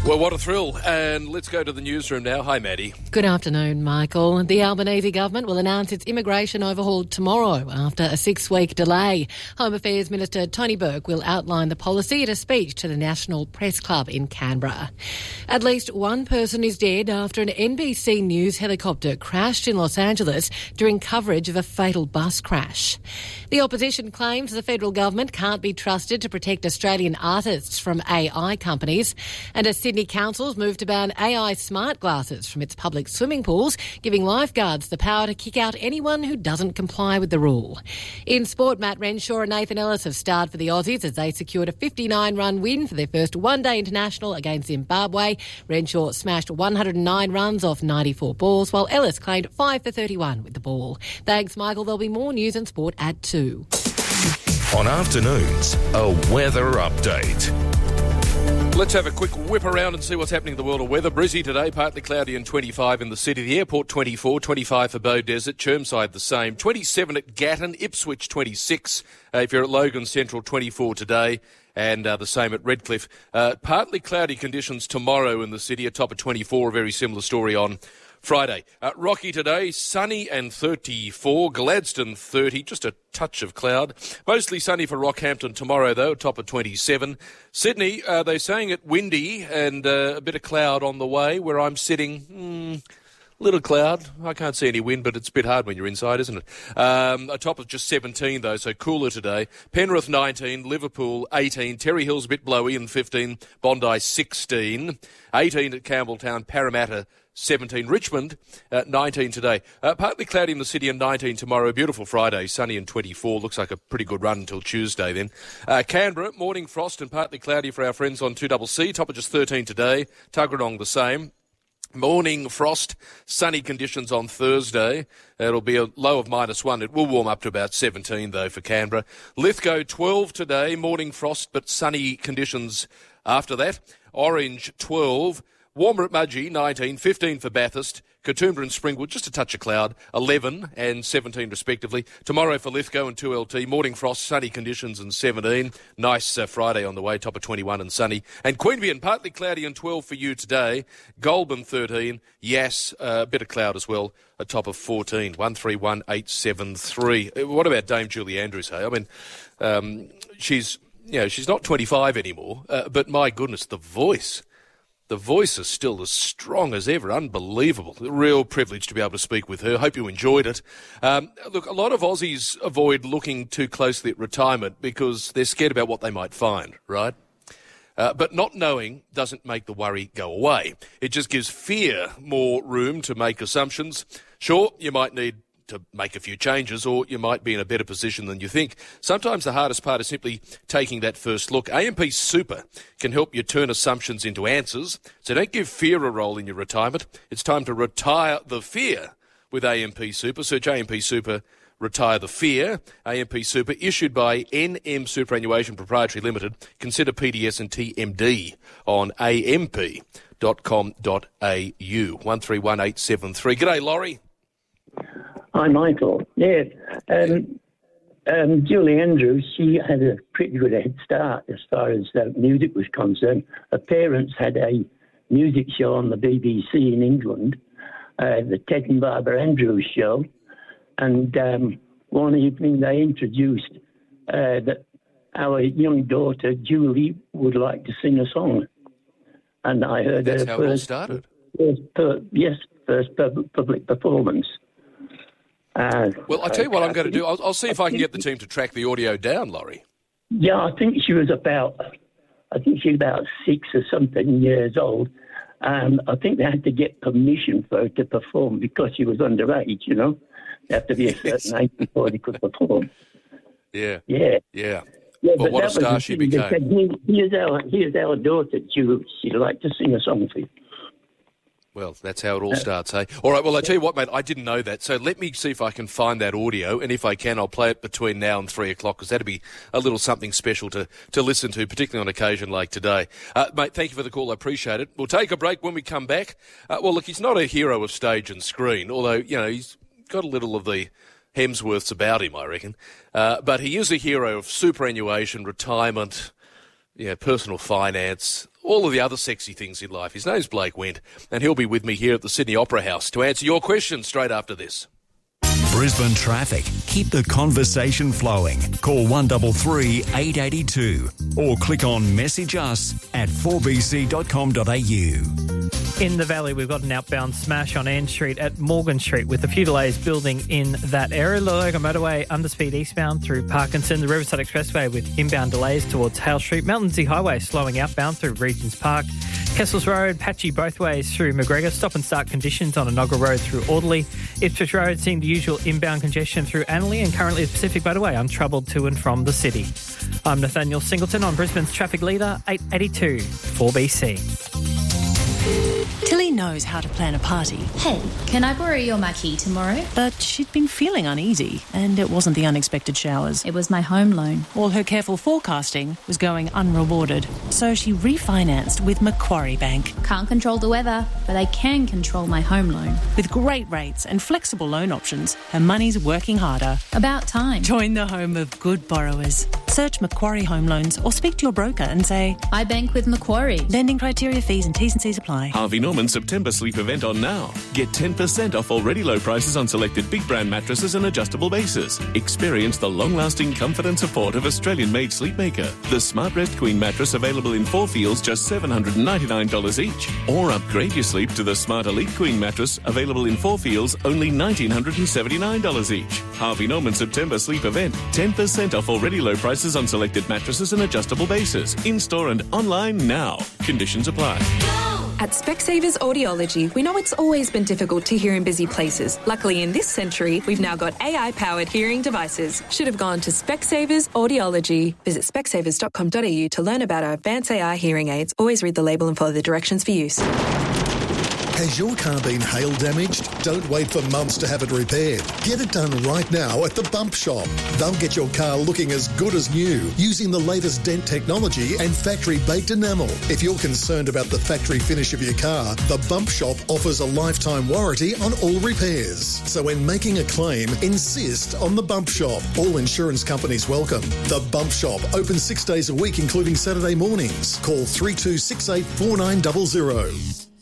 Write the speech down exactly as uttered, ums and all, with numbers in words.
Well, what a thrill. And let's go to the newsroom now. Hi, Maddie. Good afternoon, Michael. The Albanese government will announce its immigration overhaul tomorrow after a six-week delay. Home Affairs Minister Tony Burke will outline the policy at a speech to the National Press Club in Canberra. At least one person is dead after an N B C News helicopter crashed in Los Angeles during coverage of a fatal bus crash. The opposition claims the federal government can't be trusted to protect Australian artists from A I companies, and a Sydney Council's moved to ban A I smart glasses from its public swimming pools, giving lifeguards the power to kick out anyone who doesn't comply with the rule. In sport, Matt Renshaw and Nathan Ellis have starred for the Aussies as they secured a fifty-nine run win for their first one-day international against Zimbabwe. Renshaw smashed one hundred nine runs off ninety-four balls, while Ellis claimed five for thirty-one with the ball. Thanks, Michael. There'll be more news and sport at two. On afternoons, a weather update. Let's have a quick whip around and see what's happening in the world of weather. Brizzy today, partly cloudy and twenty-five in the city. The airport twenty-four, twenty-five for Bow Desert, Chermside the same. twenty-seven at Gatton, Ipswich twenty-six. Uh, if you're at Logan Central, twenty-four today. And uh, the same at Redcliffe. Uh, partly cloudy conditions tomorrow in the city, a top of twenty-four. A very similar story on Friday. Uh, Rocky today, sunny and thirty-four. Gladstone thirty, just a touch of cloud. Mostly sunny for Rockhampton tomorrow, though, top of twenty-seven. Sydney, uh, they're saying it windy and uh, a bit of cloud on the way. Where I'm sitting, hmm, little cloud. I can't see any wind, but it's a bit hard when you're inside, isn't it? Um, a top of just seventeen, though, so cooler today. Penrith nineteen, Liverpool eighteen, Terry Hill's a bit blowy and fifteen, Bondi sixteen, eighteen at Campbelltown, Parramatta seventeen, Richmond uh, nineteen today. Uh, partly cloudy in the city and nineteen tomorrow. Beautiful Friday, sunny and twenty-four. Looks like a pretty good run until Tuesday then. Uh, Canberra, morning frost and partly cloudy for our friends on two C C. Top of just thirteen today. Tuggeranong the same. Morning frost, sunny conditions on Thursday. It'll be a low of minus one. It will warm up to about seventeen, though, for Canberra. Lithgow, twelve today. Morning frost, but sunny conditions after that. Orange, twelve. Warmer at Mudgee, nineteen, fifteen for Bathurst, Katoomba and Springwood, just a touch of cloud, eleven and seventeen respectively. Tomorrow for Lithgow and two L T, morning frost, sunny conditions and seventeen. Nice uh, Friday on the way, top of twenty-one and sunny. And Queanbeyan, partly cloudy and twelve for you today. Goulburn, thirteen. Yass, a uh, bit of cloud as well, a top of fourteen. one three one eight seven three. What about Dame Julie Andrews, hey? I mean, um, she's, you know, she's not twenty-five anymore, uh, but my goodness, the voice... The voice is still as strong as ever. Unbelievable. A real privilege to be able to speak with her. Hope you enjoyed it. Um, look, a lot of Aussies avoid looking too closely at retirement because they're scared about what they might find, right? Uh, but not knowing doesn't make the worry go away. It just gives fear more room to make assumptions. Sure, you might need to make a few changes, or you might be in a better position than you think. Sometimes the hardest part is simply taking that first look. A M P Super can help you turn assumptions into answers, so don't give fear a role in your retirement. It's time to retire the fear with A M P Super. Search A M P Super, retire the fear. A M P Super, issued by N M Superannuation Proprietary Limited. Consider P D S and T M D on a m p dot com dot a u. one three one eight seven three. G'day, Laurie. Hi, Michael. Yeah, um, um, Julie Andrews, she had a pretty good head start as far as uh, music was concerned. Her parents had a music show on the B B C in England, uh, the Ted and Barbara Andrews show, and um, one evening they introduced uh, that our young daughter, Julie, would like to sing a song. And I heard That's her how first, it all started. First, per, yes, first pub- public performance. Uh, well, I'll tell you what I'm going to do. I'll, I'll see if I can get the team to track the audio down, Laurie. Yeah, I think she was about, I think she was about six or something years old. And I think they had to get permission for her to perform because she was underage, you know. They have to be a certain age before they could perform. Yeah. Yeah. Yeah. Yeah, but, but what a star she became. They said, here's, our, here's our daughter, Julie. She'd like to sing a song for you. Well, that's how it all starts, hey? All right, well, I tell you what, mate, I didn't know that. So let me see if I can find that audio, and if I can, I'll play it between now and three o'clock, because that'd be a little something special to, to listen to, particularly on occasion like today. Uh, mate, thank you for the call. I appreciate it. We'll take a break. When we come back, uh, well, look, he's not a hero of stage and screen, although, you know, he's got a little of the Hemsworths about him, I reckon. Uh, but he is a hero of superannuation, retirement, yeah, personal finance, all of the other sexy things in life. His name's Blake Wendt, and he'll be with me here at the Sydney Opera House to answer your questions straight after this. Brisbane traffic. Keep the conversation flowing. Call one three three, eight eight two or click on message us at four b c dot com dot a u. In the Valley, we've got an outbound smash on Ann Street at Morgan Street with a few delays building in that area. Logan Motorway, underspeed eastbound through Parkinson. The Riverside Expressway with inbound delays towards Hale Street. Melton Highway slowing outbound through Regents Park. Kessels Road, patchy both ways through McGregor. Stop and start conditions on Enoggera Road through Audley. Ipswich Road seeing the usual inbound congestion through Annerley, and currently the Pacific Motorway untroubled to and from the city. I'm Nathaniel Singleton on Brisbane's traffic leader, eight eighty-two, four B C. Tilly knows how to plan a party. Hey, can I borrow your marquee tomorrow? But she'd been feeling uneasy, and it wasn't the unexpected showers. It was my home loan. All her careful forecasting was going unrewarded, so she refinanced with Macquarie Bank. Can't control the weather, but I can control my home loan. With great rates and flexible loan options, her money's working harder. About time. Join the home of good borrowers. Search Macquarie Home Loans or speak to your broker and say, I bank with Macquarie. Lending criteria, fees and T's and C's apply. Harvey Norman September sleep event on now. Get ten percent off already low prices on selected big brand mattresses and adjustable bases. Experience the long-lasting comfort and support of Australian-made Sleepmaker. The SmartRest Queen mattress available in four feels just seven hundred ninety-nine dollars each. Or upgrade your sleep to the Smart Elite Queen mattress available in four feels only one thousand nine hundred seventy-nine dollars each. Harvey Norman September sleep event. ten percent off already low prices on selected mattresses and adjustable bases. In-store and online now. Conditions apply. At Specsavers Audiology, we know it's always been difficult to hear in busy places. Luckily, in this century, we've now got A I-powered hearing devices. Should have gone to Specsavers Audiology. Visit specsavers dot com dot a u to learn about our advanced A I hearing aids. Always read the label and follow the directions for use. Has your car been hail damaged? Don't wait for months to have it repaired. Get it done right now at the Bump Shop. They'll get your car looking as good as new using the latest dent technology and factory-baked enamel. If you're concerned about the factory finish of your car, the Bump Shop offers a lifetime warranty on all repairs. So when making a claim, insist on the Bump Shop. All insurance companies welcome. The Bump Shop, open six days a week, including Saturday mornings. Call three two six eight, four nine zero zero.